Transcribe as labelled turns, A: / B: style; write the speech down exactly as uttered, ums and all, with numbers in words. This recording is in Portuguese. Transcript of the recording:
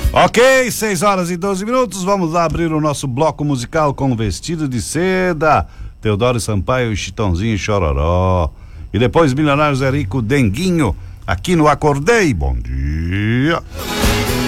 A: Ok, seis horas e doze minutos, vamos lá abrir o nosso bloco musical com Vestido de Seda, Teodoro Sampaio, Chitãozinho e Chororó. E depois Milionários é Rico, Denguinho, aqui no Acordei. Bom dia.